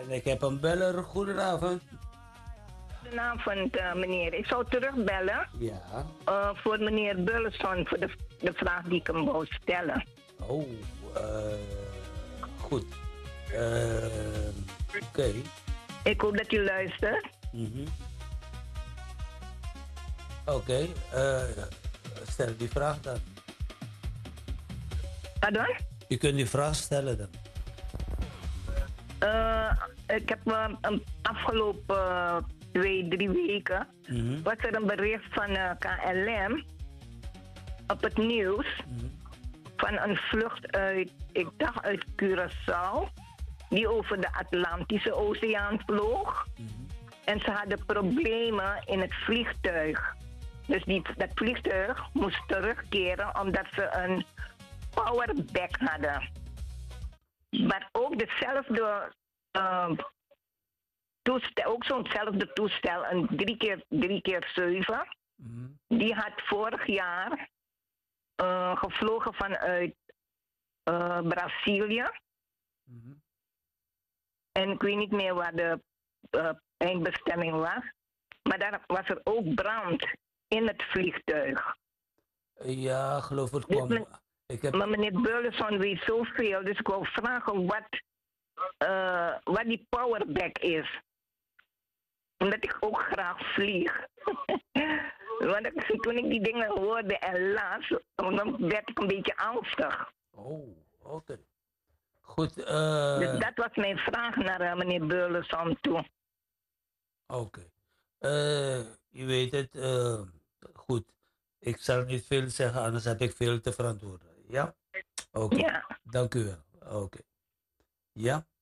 Ik heb een beller. Goedenavond. Goedenavond, meneer. Ik zou terugbellen Ja. voor meneer Burleson voor de vraag die ik hem wou stellen. Oh, goed. Oké. Ik hoop dat u luistert. Mhm. Oké, stel die vraag dan. Pardon? U kunt die vraag stellen dan. Ik heb een afgelopen 2-3 weken was er een bericht van KLM op het nieuws van een vlucht uit, ik dacht uit Curaçao, die over de Atlantische Oceaan vloog. En ze hadden problemen in het vliegtuig. Dus dat vliegtuig moest terugkeren omdat ze een powerback hadden. Maar ook dezelfde toestel, ook zo'nzelfde toestel, een 3x7, die had vorig jaar gevlogen vanuit Brazilië. En ik weet niet meer waar de eindbestemming was. Maar daar was er ook brand in het vliegtuig. Ja, geloof het kwam. Maar meneer Burleson weet zoveel, dus ik wou vragen wat die powerback is. Omdat ik ook graag vlieg. Want toen ik die dingen hoorde en las, dan werd ik een beetje angstig. Oh, oké. Goed. Dus dat was mijn vraag naar meneer Burleson toe. Oké. Je weet het. Goed. Ik zal niet veel zeggen, anders heb ik veel te verantwoorden. Ja? Oké. Ja. Dank u wel. Oké. Ja?